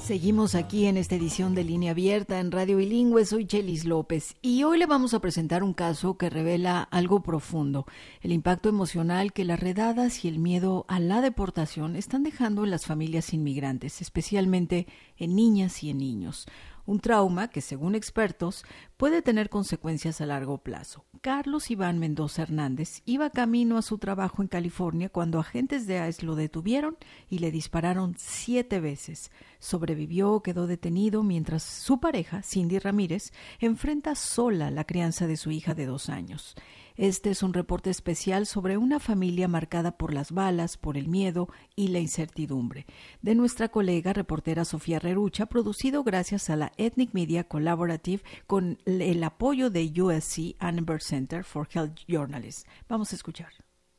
Seguimos aquí en esta edición de Línea Abierta en Radio Bilingüe. Soy Chelis López y hoy le vamos a presentar un caso que revela algo profundo: el impacto emocional que las redadas y el miedo a la deportación están dejando en las familias inmigrantes, especialmente en niñas y en niños. Un trauma que, según expertos, puede tener consecuencias a largo plazo. Carlos Iván Mendoza Hernández iba camino a su trabajo en California cuando agentes de ICE lo detuvieron y le dispararon 7 veces. Sobrevivió, quedó detenido, mientras su pareja, Cindy Ramírez, enfrenta sola la crianza de su hija de 2 años. Este es un reporte especial sobre una familia marcada por las balas, por el miedo y la incertidumbre, de nuestra colega reportera Sofía Rerucha, producido gracias a la Ethnic Media Collaborative con el apoyo de USC Annenberg Center for Health Journalists. Vamos a escuchar.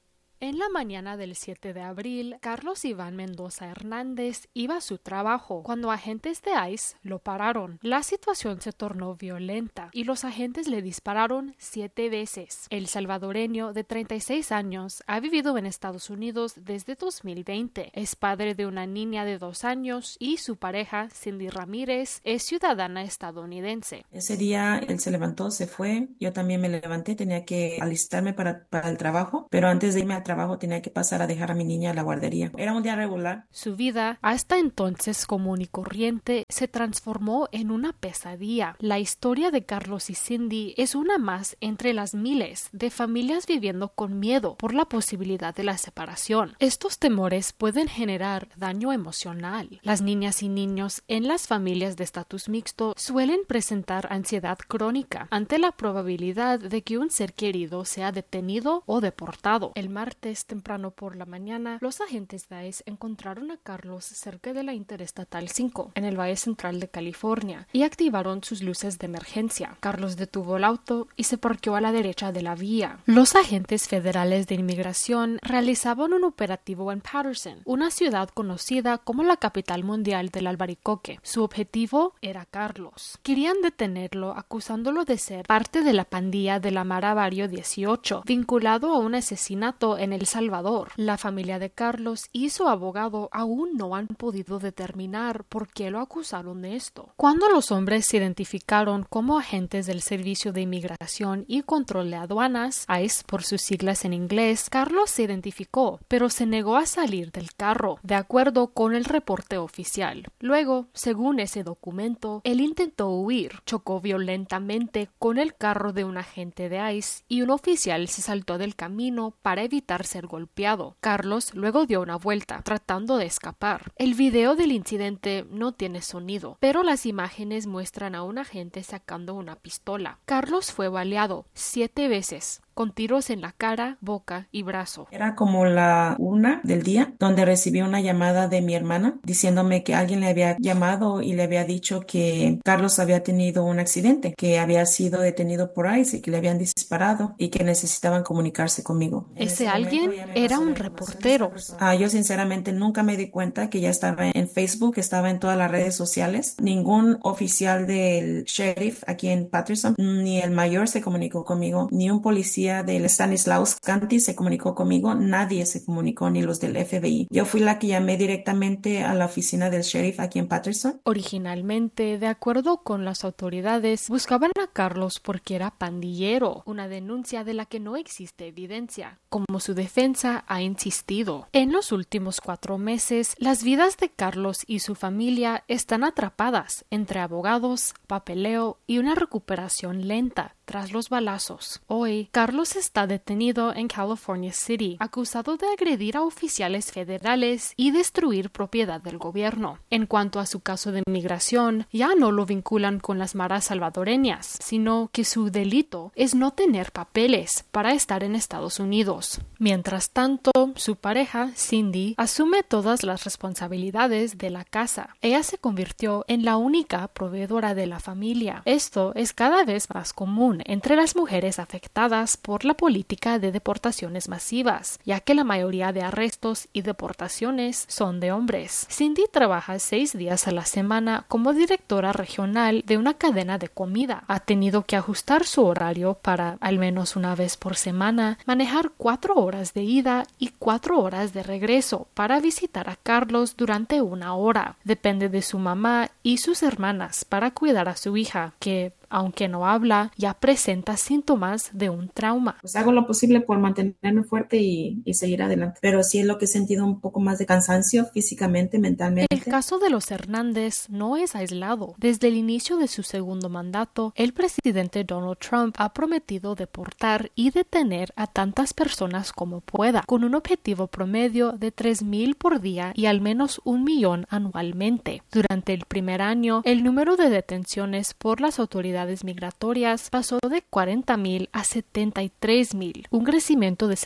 En la mañana del 7 de abril, Carlos Iván Mendoza Hernández iba a su trabajo cuando agentes de ICE lo pararon. La situación se tornó violenta y los agentes le dispararon 7 veces. El salvadoreño de 36 años ha vivido en Estados Unidos desde 2020. Es padre de una niña de 2 años y su pareja, Cindy Ramírez, es ciudadana estadounidense. Ese día él se levantó, se fue. Yo también me levanté, tenía que alistarme para el trabajo, pero antes de irme al trabajo tenía que pasar a dejar a mi niña a la guardería. Era un día regular. Su vida, hasta entonces común y corriente, se transformó en una pesadilla. La historia de Carlos y Cindy es una más entre las miles de familias viviendo con miedo por la posibilidad de la separación. Estos temores pueden generar daño emocional. Las niñas y niños en las familias de estatus mixto suelen presentar ansiedad crónica ante la probabilidad de que un ser querido sea detenido o deportado. El martes temprano por la mañana, los agentes de ICE encontraron a Carlos cerca de la Interestatal 5, en el Valle Central de California, y activaron sus luces de emergencia. Carlos detuvo el auto y se parqueó a la derecha de la vía. Los agentes federales de inmigración realizaban un operativo en Patterson, una ciudad conocida como la capital mundial del albaricoque. Su objetivo era Carlos. Querían detenerlo acusándolo de ser parte de la pandilla de la Mara Barrio 18, vinculado a un asesinato en El Salvador. La familia de Carlos y su abogado aún no han podido determinar por qué lo acusaron de esto. Cuando los hombres se identificaron como agentes del Servicio de Inmigración y Control de Aduanas, ICE por sus siglas en inglés, Carlos se identificó, pero se negó a salir del carro, de acuerdo con el reporte oficial. Luego, según ese documento, él intentó huir, chocó violentamente con el carro de un agente de ICE y un oficial se saltó del camino para evitar ser golpeado. Carlos luego dio una vuelta, tratando de escapar. El video del incidente no tiene sonido, pero las imágenes muestran a un agente sacando una pistola. Carlos fue baleado 7 veces, con tiros en la cara, boca y brazo. Era como la 1 del día, donde recibí una llamada de mi hermana diciéndome que alguien le había llamado y le había dicho que Carlos había tenido un accidente, que había sido detenido por ICE y que le habían disparado y que necesitaban comunicarse conmigo. Ese alguien era un reportero. Yo sinceramente nunca me di cuenta que ya estaba en Facebook, estaba en todas las redes sociales. Ningún oficial del sheriff aquí en Patterson, ni el mayor se comunicó conmigo, ni un policía del Stanislaus County se comunicó conmigo, nadie se comunicó, ni los del FBI. Yo fui la que llamé directamente a la oficina del sheriff aquí en Patterson. Originalmente, de acuerdo con las autoridades, buscaban a Carlos porque era pandillero, una denuncia de la que no existe evidencia, como su defensa ha insistido. En los últimos 4 meses, las vidas de Carlos y su familia están atrapadas entre abogados, papeleo y una recuperación lenta tras los balazos. Hoy, Carlos está detenido en California City, acusado de agredir a oficiales federales y destruir propiedad del gobierno. En cuanto a su caso de inmigración, ya no lo vinculan con las maras salvadoreñas, sino que su delito es no tener papeles para estar en Estados Unidos. Mientras tanto, su pareja, Cindy, asume todas las responsabilidades de la casa. Ella se convirtió en la única proveedora de la familia. Esto es cada vez más común entre las mujeres afectadas por la política de deportaciones masivas, ya que la mayoría de arrestos y deportaciones son de hombres. Cindy trabaja 6 días a la semana como directora regional de una cadena de comida. Ha tenido que ajustar su horario para, al menos una vez por semana, manejar 4 horas de ida y 4 horas de regreso para visitar a Carlos durante 1 hora. Depende de su mamá y sus hermanas para cuidar a su hija, que, aunque no habla, ya presenta síntomas de un trauma. Pues hago lo posible por mantenerme fuerte y seguir adelante. Pero sí es lo que he sentido un poco más de cansancio físicamente, mentalmente. El caso de los Hernández no es aislado. Desde el inicio de su segundo mandato, el presidente Donald Trump ha prometido deportar y detener a tantas personas como pueda, con un objetivo promedio de 3,000 por día y al menos 1 millón anualmente. Durante el primer año, el número de detenciones por las autoridades migratorias pasó de 40,000 a 73,000, un crecimiento de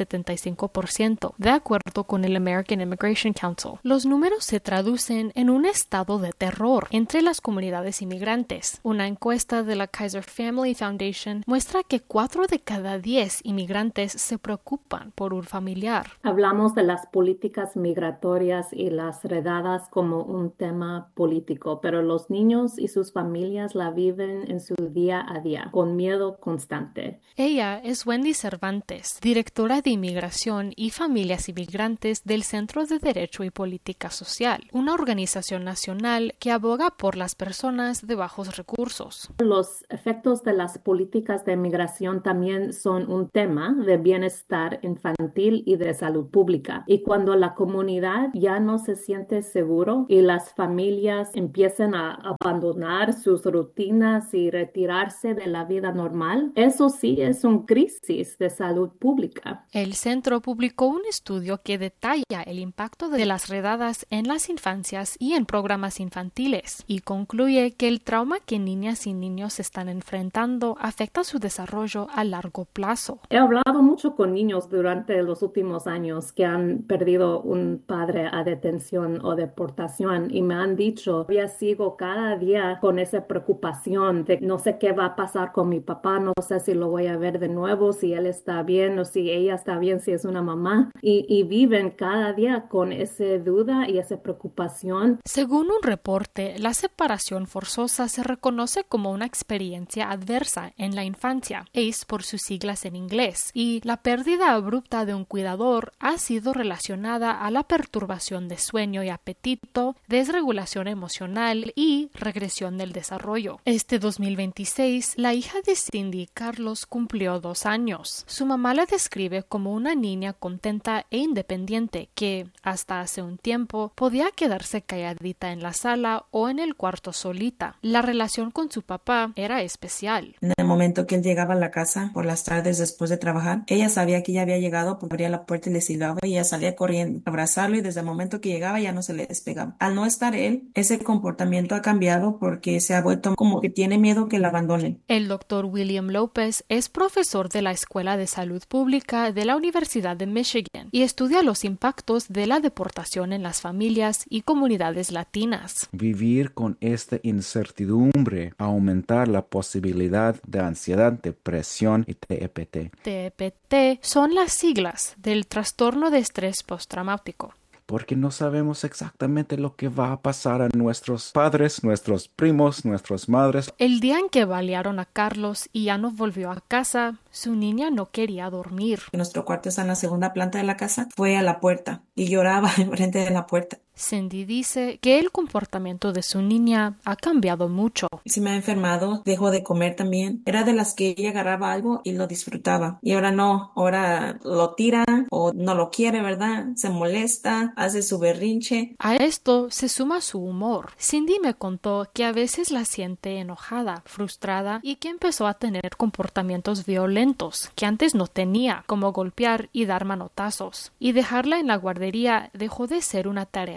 75%, de acuerdo con el American Immigration Council. Los números se traducen en un estado de terror entre las comunidades inmigrantes. Una encuesta de la Kaiser Family Foundation muestra que 4 de cada 10 inmigrantes se preocupan por un familiar. Hablamos de las políticas migratorias y las redadas como un tema político, pero los niños y sus familias la viven en su día a día, con miedo constante. Ella es Wendy Cervantes, directora de Inmigración y Familias Inmigrantes del Centro de Derecho y Política Social, una organización nacional que aboga por las personas de bajos recursos. Los efectos de las políticas de migración también son un tema de bienestar infantil y de salud pública. Y cuando la comunidad ya no se siente seguro y las familias empiezan a abandonar sus rutinas y retirarse de la vida normal, eso sí es una crisis de salud pública. El centro publicó un estudio que detalla el impacto de las redadas en las infancias y en programas infantiles y concluye que el trauma que niñas y niños están enfrentando afecta su desarrollo a largo plazo. He hablado mucho con niños durante los últimos años que han perdido un padre a detención o deportación y me han dicho, yo sigo cada día con esa preocupación de no sé qué va a pasar con mi papá, no sé si lo voy a ver de nuevo, si él está bien o si ella está bien, si es una mamá, y viven cada día con esa duda y esa preocupación. Según un reporte, la separación forzosa se reconoce como una experiencia adversa en la infancia, ACE por sus siglas en inglés, y la pérdida abrupta de un cuidador ha sido relacionada a la perturbación de sueño y apetito, desregulación emocional y regresión del desarrollo. Este 2026, la hija de Cindy, Carlos, cumplió 2 años. Su mamá la describe como una niña contenta e independiente que, hasta hace un tiempo, podía quedarse calladita en la sala o en el cuarto solita. La relación con su papá era especial. En el momento que él llegaba a la casa por las tardes después de trabajar, ella sabía que ya había llegado, porque abría la puerta y le silbaba y ella salía corriendo a abrazarlo y desde el momento que llegaba ya no se le despegaba. Al no estar él, ese comportamiento ha cambiado porque se ha vuelto como que tiene miedo que la abandonen. El doctor William López es profesor de la Escuela de Salud Pública de la Universidad de Michigan y estudia los impactos de la deportación en las familias y comunidades latinas. Vivir con esta incertidumbre aumenta la posibilidad de ansiedad, depresión y TEPT. TEPT son las siglas del trastorno de estrés postraumático. Porque no sabemos exactamente lo que va a pasar a nuestros padres, nuestros primos, nuestras madres. El día en que balearon a Carlos y ya no volvió a casa, su niña no quería dormir. Nuestro cuarto está en la segunda planta de la casa. Fue a la puerta y lloraba enfrente de la puerta. Cindy dice que el comportamiento de su niña ha cambiado mucho. Se me ha enfermado, dejó de comer también. Era de las que ella agarraba algo y lo disfrutaba. Y ahora no, ahora lo tira o no lo quiere, ¿verdad? Se molesta, hace su berrinche. A esto se suma su humor. Cindy me contó que a veces la siente enojada, frustrada y que empezó a tener comportamientos violentos que antes no tenía, como golpear y dar manotazos. Y dejarla en la guardería dejó de ser una tarea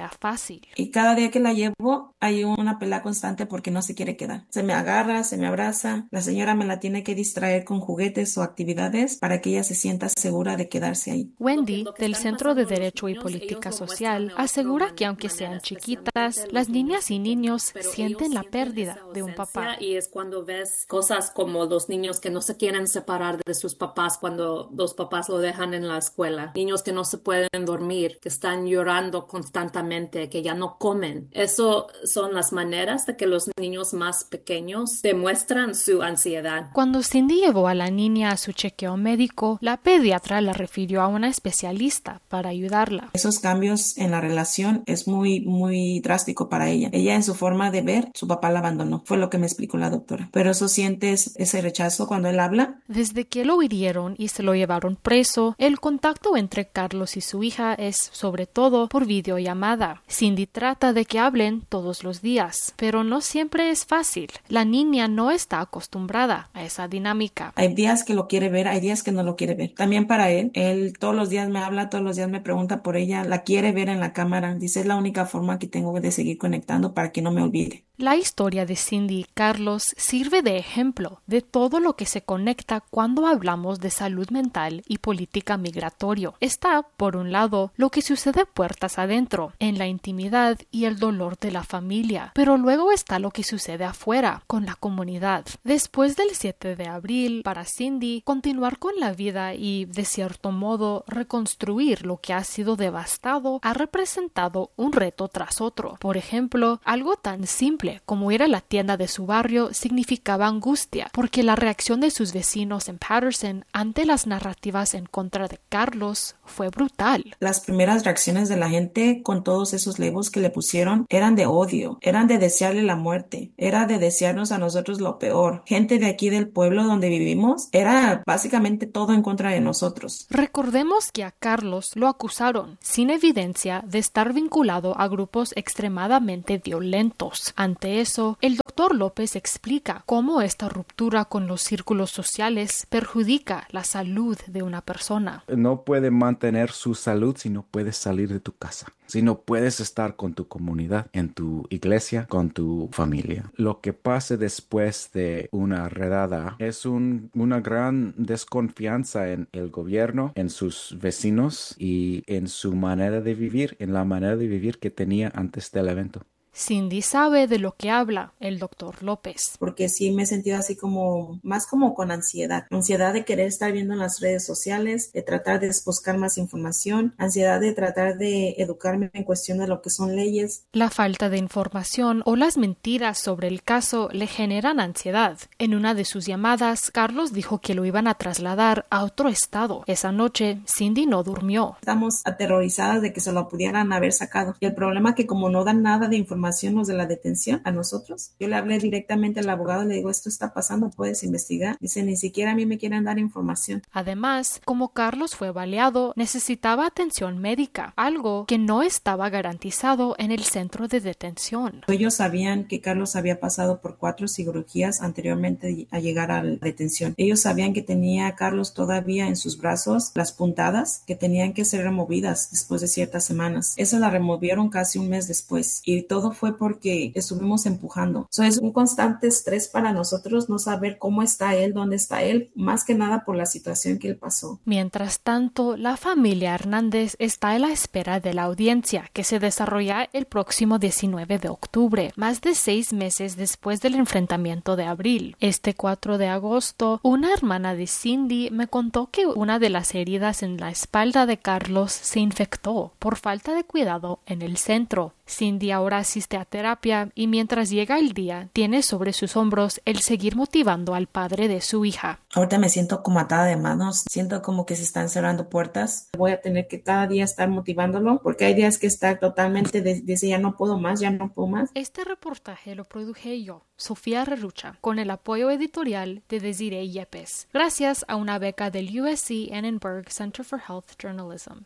era fácil. Y cada día que la llevo hay una pelea constante porque no se quiere quedar. Se me agarra, se me abraza. La señora me la tiene que distraer con juguetes o actividades para que ella se sienta segura de quedarse ahí. Wendy, del Centro de Derecho y Política Social, asegura que aunque sean chiquitas, las niñas y niños sienten la pérdida de un papá. Y es cuando ves cosas como los niños que no se quieren separar de sus papás cuando los papás lo dejan en la escuela. Niños que no se pueden dormir, que están llorando constantemente, que ya no comen. Eso son las maneras de que los niños más pequeños demuestran su ansiedad. Cuando Cindy llevó a la niña a su chequeo médico, la pediatra la refirió a una especialista para ayudarla. Esos cambios en la relación es muy drástico para ella. Ella en su forma de ver, su papá la abandonó. Fue lo que me explicó la doctora. Pero eso sientes ese rechazo cuando él habla. Desde que lo hirieron y se lo llevaron preso, el contacto entre Carlos y su hija es sobre todo por videollamada. Cindy trata de que hablen todos los días, pero no siempre es fácil. La niña no está acostumbrada a esa dinámica. Hay días que lo quiere ver, hay días que no lo quiere ver. También para él todos los días me habla, todos los días me pregunta por ella, la quiere ver en la cámara. Dice, es la única forma que tengo de seguir conectando para que no me olvide. La historia de Cindy y Carlos sirve de ejemplo de todo lo que se conecta cuando hablamos de salud mental y política migratoria. Está, por un lado, lo que sucede puertas adentro, en la intimidad y el dolor de la familia, pero luego está lo que sucede afuera, con la comunidad. Después del 7 de abril, para Cindy, continuar con la vida y, de cierto modo, reconstruir lo que ha sido devastado ha representado un reto tras otro. Por ejemplo, algo tan simple como ir a la tienda de su barrio significaba angustia, porque la reacción de sus vecinos en Patterson ante las narrativas en contra de Carlos fue brutal. Las primeras reacciones de la gente con todos esos labels que le pusieron eran de odio, eran de desearle la muerte, era de desearnos a nosotros lo peor. Gente de aquí del pueblo donde vivimos era básicamente todo en contra de nosotros. Recordemos que a Carlos lo acusaron, sin evidencia, de estar vinculado a grupos extremadamente violentos. Ante eso, el doctor López explica cómo esta ruptura con los círculos sociales perjudica la salud de una persona. No puede mantener su salud si no puedes salir de tu casa, si no puedes estar con tu comunidad, en tu iglesia, con tu familia. Lo que pase después de una redada es una gran desconfianza en el gobierno, en sus vecinos y en su manera de vivir, en la manera de vivir que tenía antes del evento. Cindy sabe de lo que habla el doctor López. Porque sí me he sentido así más como con ansiedad de querer estar viendo en las redes sociales, de tratar de buscar más información, ansiedad de tratar de educarme en cuestión de lo que son leyes. La falta de información o las mentiras sobre el caso le generan ansiedad. En una de sus llamadas, Carlos dijo que lo iban a trasladar a otro estado. Esa noche, Cindy no durmió. Estamos aterrorizadas de que se lo pudieran haber sacado. Y el problema es que como no dan nada de información los de la detención a nosotros, yo le hablé directamente al abogado, le digo, esto está pasando, puedes investigar. Dice, ni siquiera a mí me quieren dar información. Además, como Carlos fue baleado, necesitaba atención médica, algo que no estaba garantizado en el centro de detención. Ellos sabían que Carlos había pasado por 4 cirugías anteriormente a llegar a la detención. Ellos sabían que tenía a Carlos todavía en sus brazos las puntadas que tenían que ser removidas después de ciertas semanas. Eso la removieron casi un mes después y todo fue porque estuvimos empujando. Es un constante estrés para nosotros no saber cómo está él, dónde está él, más que nada por la situación que él pasó. Mientras tanto, la familia Hernández está a la espera de la audiencia que se desarrolla el próximo 19 de octubre, más de 6 meses después del enfrentamiento de abril. Este 4 de agosto, una hermana de Cindy me contó que una de las heridas en la espalda de Carlos se infectó por falta de cuidado en el centro. Cindy ahora asiste a terapia y mientras llega el día, tiene sobre sus hombros el seguir motivando al padre de su hija. Ahorita me siento como atada de manos, siento como que se están cerrando puertas. Voy a tener que cada día estar motivándolo porque hay días que está totalmente, dice ya no puedo más. Este reportaje lo produje yo, Sofía Rerucha, con el apoyo editorial de Desiree Yepes, gracias a una beca del USC Annenberg Center for Health Journalism.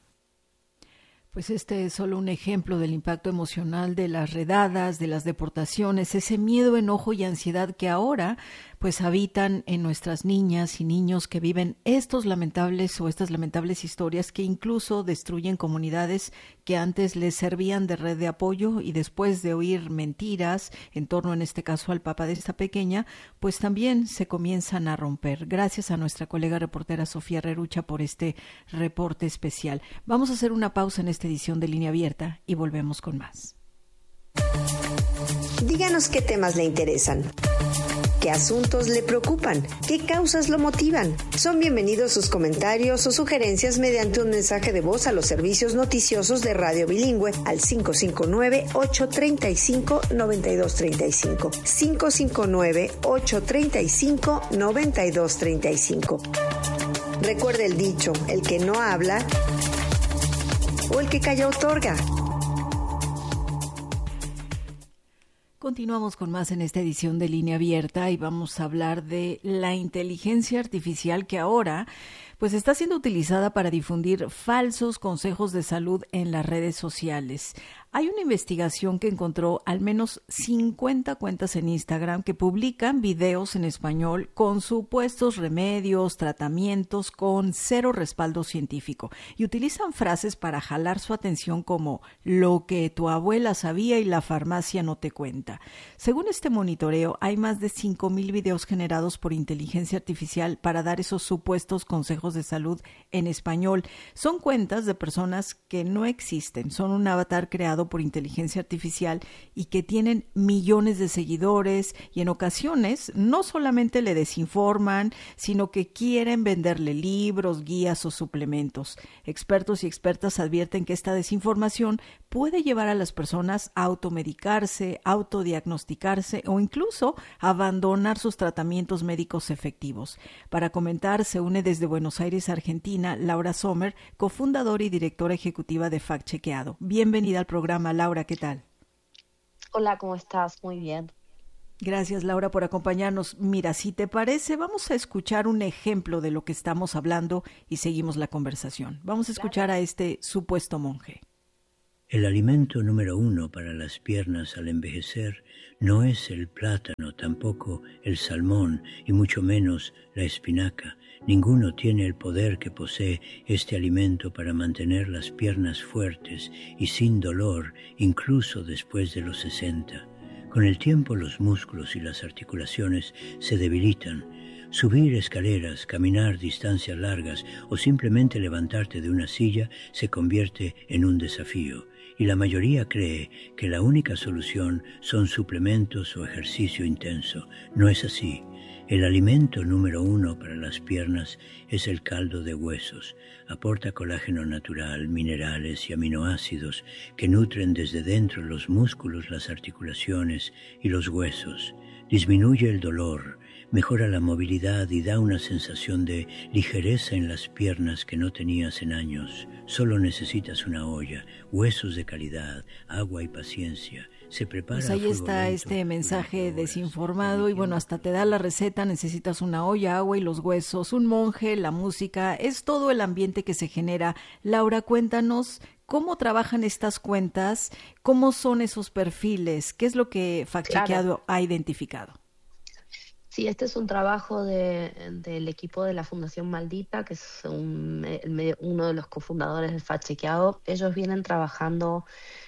Pues este es solo un ejemplo del impacto emocional de las redadas, de las deportaciones, ese miedo, enojo y ansiedad que ahora pues habitan en nuestras niñas y niños que viven estas lamentables historias que incluso destruyen comunidades que antes les servían de red de apoyo y después de oír mentiras en torno, en este caso, al papá de esta pequeña, pues también se comienzan a romper. Gracias a nuestra colega reportera Sofía Rerucha por este reporte especial. Vamos a hacer una pausa en esta edición de Línea Abierta y volvemos con más. Díganos qué temas le interesan, qué asuntos le preocupan, qué causas lo motivan. Son bienvenidos sus comentarios o sugerencias mediante un mensaje de voz a los servicios noticiosos de Radio Bilingüe al 559-835-9235. 559-835-9235. Recuerde el dicho, el que no habla o el que calla otorga. Continuamos con más en esta edición de Línea Abierta y vamos a hablar de la inteligencia artificial que ahora pues está siendo utilizada para difundir falsos consejos de salud en las redes sociales. Hay una investigación que encontró al menos 50 cuentas en Instagram que publican videos en español con supuestos remedios, tratamientos con cero respaldo científico y utilizan frases para jalar su atención como lo que tu abuela sabía y la farmacia no te cuenta. Según este monitoreo, hay más de 5,000 videos generados por inteligencia artificial para dar esos supuestos consejos de salud en español. Son cuentas de personas que no existen, son un avatar creado por inteligencia artificial y que tienen millones de seguidores y en ocasiones no solamente le desinforman, sino que quieren venderle libros, guías o suplementos. Expertos y expertas advierten que esta desinformación puede llevar a las personas a automedicarse, autodiagnosticarse o incluso abandonar sus tratamientos médicos efectivos. Para comentar, se une desde Buenos Aires, Argentina, Laura Sommer, cofundadora y directora ejecutiva de Fact Chequeado. Bienvenida al programa, Laura, ¿qué tal? Hola, ¿cómo estás? Muy bien. Gracias, Laura, por acompañarnos. Mira, si te parece, vamos a escuchar un ejemplo de lo que estamos hablando y seguimos la conversación. Vamos a escuchar a este supuesto monje. El alimento número 1 para las piernas al envejecer no es el plátano, tampoco el salmón y mucho menos la espinaca. Ninguno tiene el poder que posee este alimento para mantener las piernas fuertes y sin dolor, incluso después de los 60. Con el tiempo los músculos y las articulaciones se debilitan. Subir escaleras, caminar distancias largas o simplemente levantarte de una silla se convierte en un desafío. Y la mayoría cree que la única solución son suplementos o ejercicio intenso. No es así. El alimento número 1 para las piernas es el caldo de huesos. Aporta colágeno natural, minerales y aminoácidos que nutren desde dentro los músculos, las articulaciones y los huesos. Disminuye el dolor, mejora la movilidad y da una sensación de ligereza en las piernas que no tenías en años. Solo necesitas una olla, huesos de calidad, agua y paciencia. Se prepara pues ahí está este mensaje desinformado y bueno, hasta te da la receta, necesitas una olla, agua y los huesos, un monje, la música, es todo el ambiente que se genera. Laura, cuéntanos cómo trabajan estas cuentas, cómo son esos perfiles, qué es lo que Fact Chequeado ha identificado. Sí, este es un trabajo del equipo de la Fundación Maldita, que es uno de los cofundadores de Fact Chequeado. Ellos vienen trabajando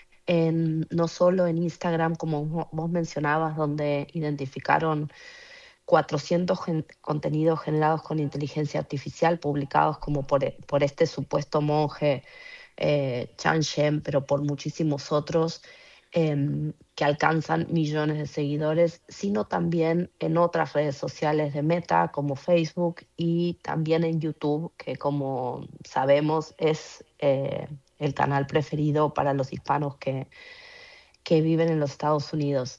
no solo en Instagram, como vos mencionabas, donde identificaron 400 contenidos generados con inteligencia artificial, publicados como por este supuesto monje Chan Shen, pero por muchísimos otros que alcanzan millones de seguidores, sino también en otras redes sociales de Meta, como Facebook, y también en YouTube, que como sabemos es el canal preferido para los hispanos que viven en los Estados Unidos.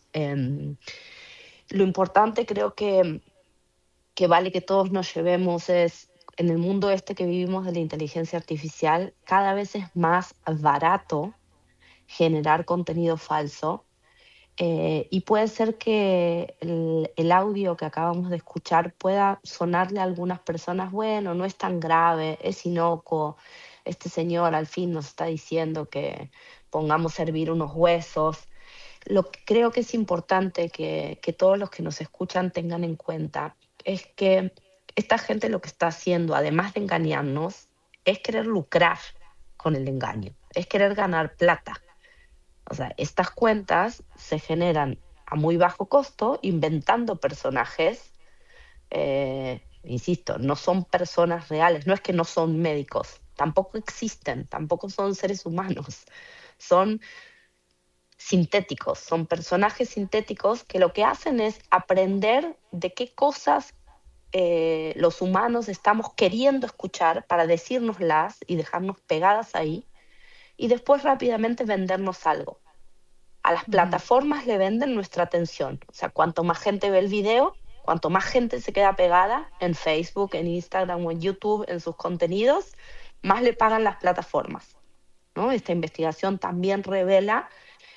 Lo importante creo que vale que todos nos llevemos es, en el mundo que vivimos de la inteligencia artificial, cada vez es más barato generar contenido falso y puede ser que el audio que acabamos de escuchar pueda sonarle a algunas personas, bueno, no es tan grave, es inocuo, este señor al fin nos está diciendo que pongamos a hervir unos huesos. lo que creo que es importante que todos los que nos escuchan tengan en cuenta es que esta gente lo que está haciendo, además de engañarnos, es querer lucrar con el engaño, es querer ganar plata. O sea, estas cuentas se generan a muy bajo costo, inventando personajes. Insisto, no son personas reales, no es que no son médicos, tampoco existen, tampoco son seres humanos, son sintéticos, son personajes sintéticos que lo que hacen es aprender de qué cosas los humanos estamos queriendo escuchar para decírnoslas y dejarnos pegadas ahí, y después rápidamente vendernos algo. A las plataformas le venden nuestra atención. O sea, cuanto más gente ve el video, cuanto más gente se queda pegada en Facebook, en Instagram o en YouTube, en sus contenidos, más le pagan las plataformas, ¿no? Esta investigación también revela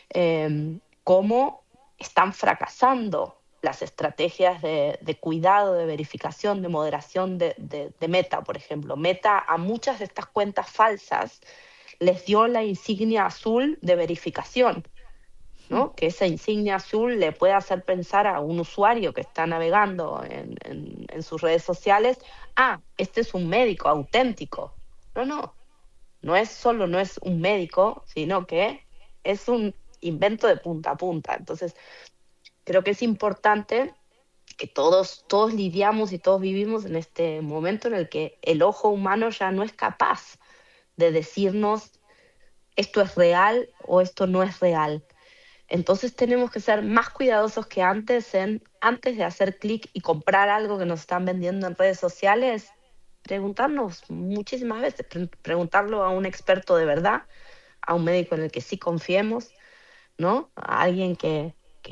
cómo están fracasando las estrategias de cuidado, de verificación, de moderación de Meta, por ejemplo. Meta a muchas de estas cuentas falsas les dio la insignia azul de verificación, ¿no? Que esa insignia azul le puede hacer pensar a un usuario que está navegando en sus redes sociales, este es un médico auténtico. No es un médico, sino que es un invento de punta a punta. Entonces, creo que es importante que todos lidiamos y todos vivimos en este momento en el que el ojo humano ya no es capaz de decirnos esto es real o esto no es real. Entonces tenemos que ser más cuidadosos que antes de hacer clic y comprar algo que nos están vendiendo en redes sociales, preguntarnos muchísimas veces, preguntarlo a un experto de verdad, a un médico en el que sí confiemos, ¿no? A alguien que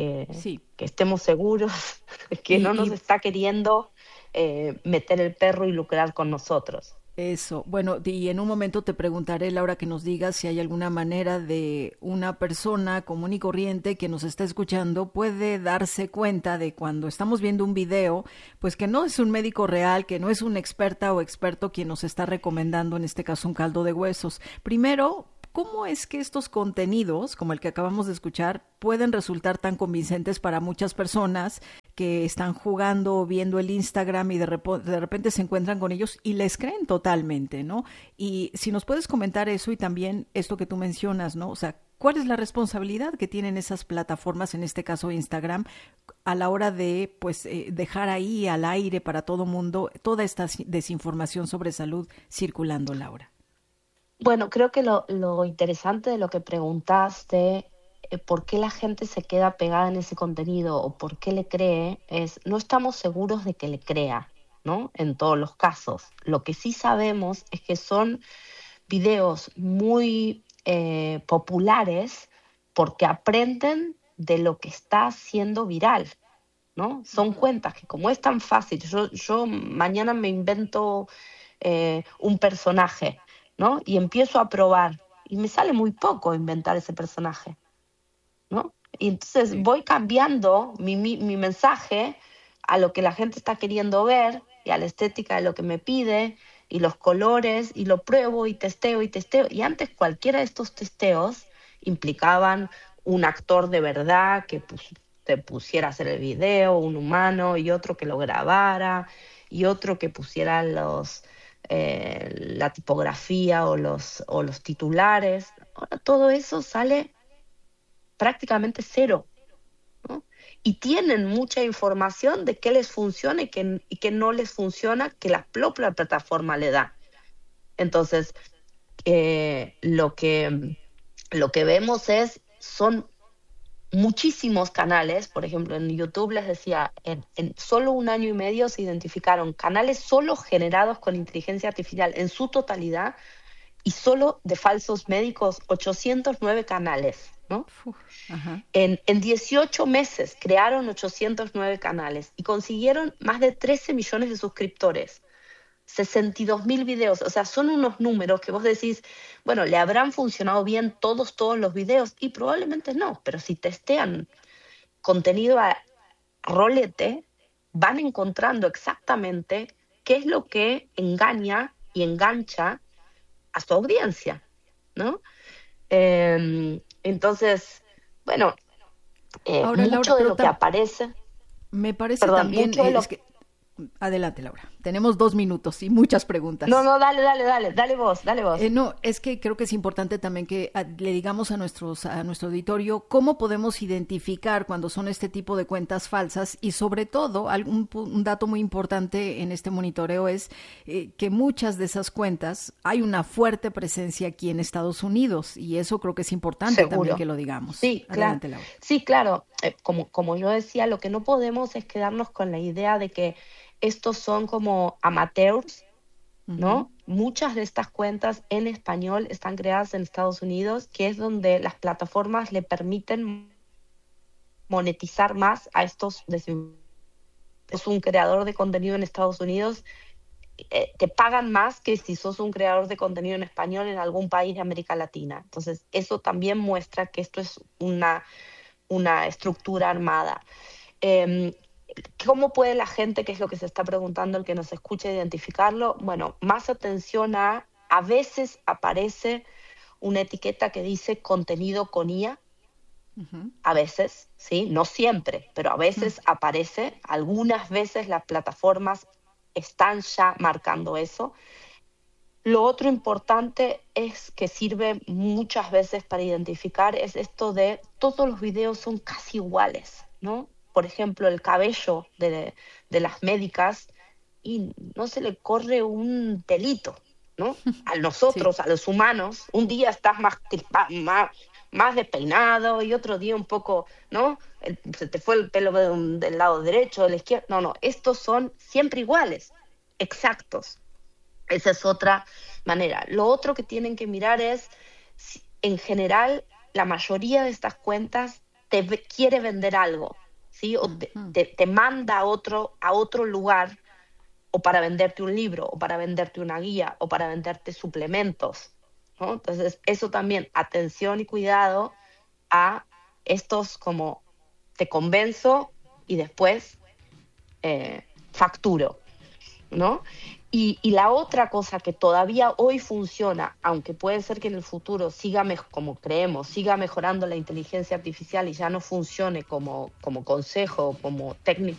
estemos seguros que no nos está queriendo meter el perro y lucrar con nosotros. Eso. Bueno, y en un momento te preguntaré, Laura, que nos digas si hay alguna manera de una persona común y corriente que nos está escuchando puede darse cuenta de cuando estamos viendo un video, pues que no es un médico real, que no es una experta o experto quien nos está recomendando, en este caso, un caldo de huesos. Primero, ¿cómo es que estos contenidos, como el que acabamos de escuchar, pueden resultar tan convincentes para muchas personas que están jugando o viendo el Instagram y de repente se encuentran con ellos y les creen totalmente, ¿no? Y si nos puedes comentar eso y también esto que tú mencionas, ¿no? O sea, ¿cuál es la responsabilidad que tienen esas plataformas, en este caso Instagram, a la hora de pues dejar ahí al aire para todo mundo toda esta desinformación sobre salud circulando, Laura? Bueno, creo que lo interesante de lo que preguntaste, por qué la gente se queda pegada en ese contenido o por qué le cree, no estamos seguros de que le crea, ¿no? En todos los casos. Lo que sí sabemos es que son videos muy populares porque aprenden de lo que está siendo viral, ¿no? Son cuentas que como es tan fácil, yo mañana me invento un personaje, ¿no? Y empiezo a probar y me sale muy poco inventar ese personaje, ¿no? Y entonces voy cambiando mi mensaje a lo que la gente está queriendo ver y a la estética de lo que me pide y los colores, y lo pruebo y testeo y antes cualquiera de estos testeos implicaban un actor de verdad que te pusiera a hacer el video, un humano, y otro que lo grabara y otro que pusiera la tipografía o los titulares. Ahora todo eso sale prácticamente cero, ¿no? Y tienen mucha información de qué les funciona y qué no les funciona, que la propia plataforma le da. Entonces, lo que vemos son muchísimos canales. Por ejemplo, en YouTube les decía, en solo 1 año y medio se identificaron canales solo generados con inteligencia artificial en su totalidad, y solo de falsos médicos, 809 canales, ¿no? En 18 meses crearon 809 canales y consiguieron más de 13 millones de suscriptores, 62.000 videos. O sea, son unos números que vos decís, bueno, ¿le habrán funcionado bien todos los videos? Y probablemente no, pero si testean contenido a rolete, van encontrando exactamente qué es lo que engaña y engancha a su audiencia, ¿no? Entonces, bueno, Ahora, mucho Laura, de lo que aparece... Me parece Perdón, también... mucho de lo... Adelante, Laura. Tenemos 2 minutos y muchas preguntas. No, dale vos. No, es que creo que es importante también que le digamos a nuestro auditorio cómo podemos identificar cuando son este tipo de cuentas falsas y sobre todo un dato muy importante en este monitoreo es que muchas de esas cuentas hay una fuerte presencia aquí en Estados Unidos y eso creo que es importante Seguro. También que lo digamos. Sí, Adelante, claro. Laura. Sí, claro. Como yo decía, lo que no podemos es quedarnos con la idea de que estos son como amateurs, ¿no? Muchas de estas cuentas en español están creadas en Estados Unidos, que es donde las plataformas le permiten monetizar más a estos. Es un creador de contenido en Estados Unidos, te pagan más que si sos un creador de contenido en español en algún país de América Latina. Entonces, eso también muestra que esto es una estructura armada. ¿Cómo puede la gente, que es lo que se está preguntando, el que nos escucha, identificarlo? Bueno, más atención a veces aparece una etiqueta que dice contenido con IA, a veces, ¿sí? No siempre, pero a veces aparece. Algunas veces las plataformas están ya marcando eso. Lo otro importante es que sirve muchas veces para identificar es esto de todos los videos son casi iguales, ¿no? Por ejemplo, el cabello de las médicas y no se le corre un pelito, ¿no? A nosotros, sí. A los humanos, un día estás más despeinado y otro día un poco, ¿no? Se te fue el pelo del lado derecho, de la izquierda. No, estos son siempre iguales, exactos. Esa es otra manera. Lo otro que tienen que mirar es, en general, la mayoría de estas cuentas te quiere vender algo, ¿sí? O te manda a otro lugar, o para venderte un libro, o para venderte una guía, o para venderte suplementos, ¿no? Entonces, eso también, atención y cuidado a estos como te convenzo y después facturo, ¿no? Y la otra cosa que todavía hoy funciona, aunque puede ser que en el futuro como creemos, siga mejorando la inteligencia artificial y ya no funcione como consejo, como